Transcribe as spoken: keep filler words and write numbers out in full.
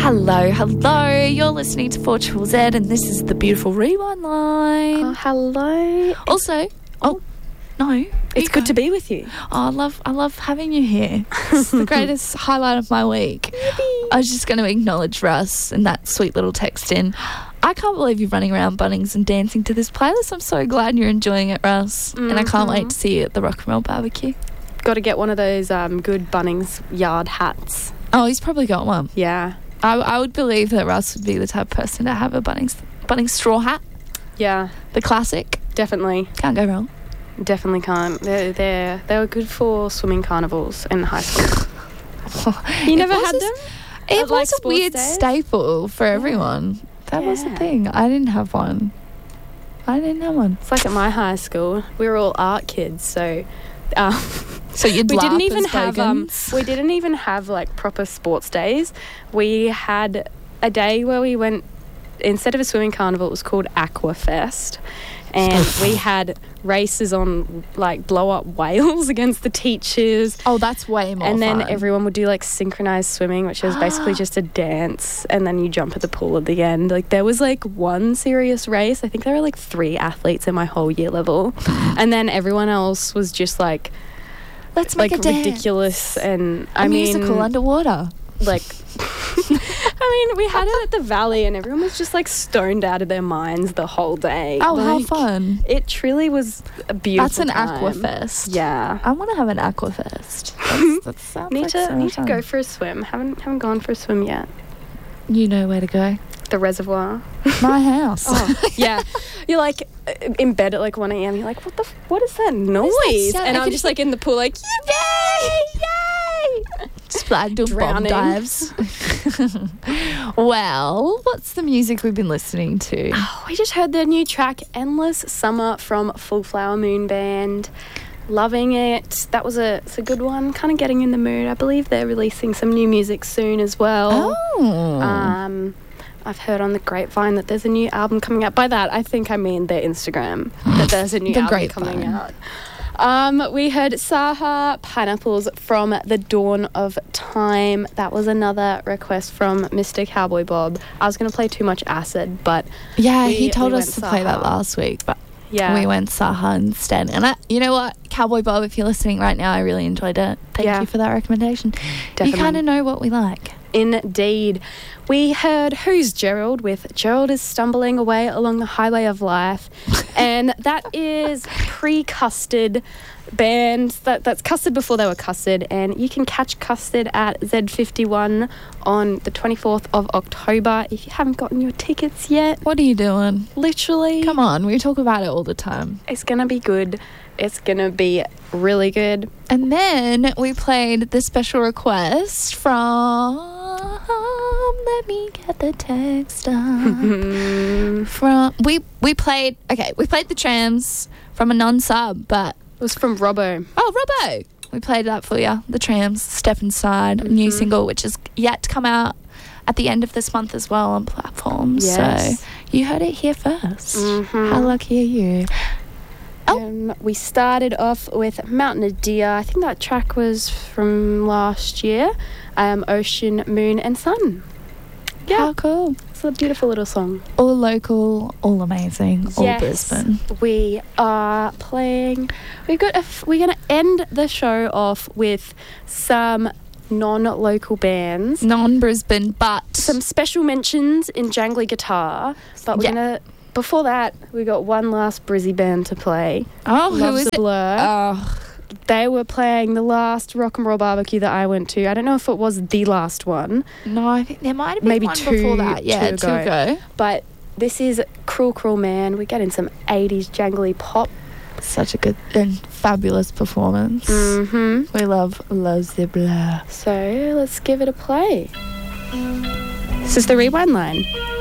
Hello, hello. You're listening to four Triple Z, and this is the beautiful Rewind line. Oh, hello. Also, oh no, It's good to be with you. Oh, I love, I love having you here. It's the greatest highlight of my week. I was just going to acknowledge Russ and that sweet little text in. I can't believe you're running around Bunnings and dancing to this playlist. I'm so glad you're enjoying it, Russ. Mm-hmm. And I can't wait to see you at the Rock and Roll Barbecue. Got to get one of those um, good Bunnings yard hats. Oh, he's probably got one. Yeah. I, I would believe that Russ would be the type of person to have a Bunnings, Bunnings straw hat. Yeah. The classic. Definitely. Can't go wrong. Definitely can't. They're, they're, they were good for swimming carnivals in high school. You never had them? It At, was like, a weird days? staple for everyone. That Yeah. was the thing. I didn't have one. I didn't have one. It's like at my high school, we were all art kids, so... Um, so you'd we laugh didn't even as have um, bogans? we didn't even have like proper sports days. We had a day where we went, instead of a swimming carnival, it was called Aquafest, and we had races on like blow up whales against the teachers. Oh, that's way more And then fun. everyone would do like synchronized swimming, which was basically just a dance, and then you jump at the pool at the end. Like there was like one serious race. I think there were like three athletes in my whole year level, and then everyone else was just like, let's make like a dance. ridiculous. And A I mean, musical underwater. like, I mean, we had it at the Valley, and everyone was just like stoned out of their minds the whole day. Oh, how Like, fun. It truly was a beautiful That's an time. Aquafest. Yeah. I want to have an Aquafest. That's, that sounds Need like to so need much to fun. go for a swim. Haven't haven't gone for a swim yet. You know where to go. The reservoir. My house. Oh, yeah. You're like uh, in bed at like one a.m. You're like, what the? F- what is that noise? that sound? And I I'm can just like in the pool, like, yay, yay! Just like doing bomb Drowning. dives. Well, what's the music we've been listening to? Oh, we just heard the new track, Endless Summer from Full Flower Moon Band. Loving it. That was a, it's a good one. Kind of getting in the mood. I believe they're releasing some new music soon as well. Oh. Um, I've heard on the grapevine that there's a new album coming out. By that, I think I mean their Instagram, that there's a new The album grapevine. coming out. Um, we heard Saha Pineapples from The Dawn of Time. That was another request from Mister Cowboy Bob. I was going to play Too Much Acid, but Yeah, we- he told we us went to play that Saha. last week, but yeah. we went Saha instead. And I, you know what, Cowboy Bob, if you're listening right now, I really enjoyed it. Thank Yeah. you for that recommendation. Definitely. You kind of know what we like. Indeed. We heard Who's Gerald with Gerald is Stumbling Away Along the Highway of Life. And that is pre-Custard band. That, that's Custard before they were Custard. And you can catch Custard at Z fifty-one on the twenty-fourth of October if you haven't gotten your tickets yet. What are you doing? Literally. Come on, we talk about it all the time. It's going to be good. It's going to be really good. And then we played the special request from... Let me get the text up. from... We, we played... Okay, we played the Trams from a non-sub, but... It was from Robbo. Oh, Robbo! We played that for you. The Trams, Step Inside, a new single, which is yet to come out at the end of this month as well on platforms. Yes. So you heard it here first. Mhm. How lucky are you? Oh. Um, we started off with Mountain of Deer. I think that track was from last year. Um, Ocean, Moon and Sun. Yeah. How cool. It's a beautiful little song. All local, all amazing, all Yes. Brisbane. We are playing. We've got. A f- we're going to end the show off with some non-local bands. Non-Brisbane, but... Some special mentions in jangly guitar. But we're Yeah. going to... Before that, we got one last Brizzy band to play. Oh, who Love's is a it? Blur. Oh, They were playing the last Rock and Roll Barbecue that I went to. I don't know if it was the last one, no, I think there might have been Maybe one two- before that. Yeah, two two ago. ago. but this is Cruel Cruel Man. We get in some eighties jangly pop. Such a good and fabulous performance. Mm-hmm. We love Love's a Blur. So let's give it a play. This is the Rewind Line.